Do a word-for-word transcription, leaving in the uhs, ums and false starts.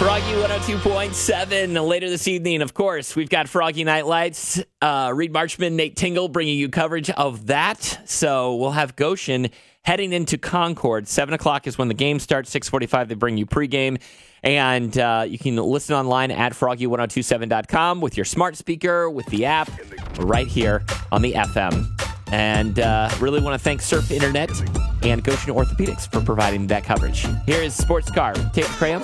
Froggy one oh two point seven. Later this evening, of course, we've got Froggy Night Lights. Uh, Reed Marchman, Nate Tingle bringing you coverage of that. So we'll have Goshen heading into Concord. seven o'clock is when the game starts. six forty-five, they bring you pregame. And uh, you can listen online at froggy ten twenty-seven dot com with your smart speaker, with the app, right here on the F M. And uh, really want to thank Surf Internet and Goshen Orthopedics for providing that coverage. Here is Sports Car, Tate Cram.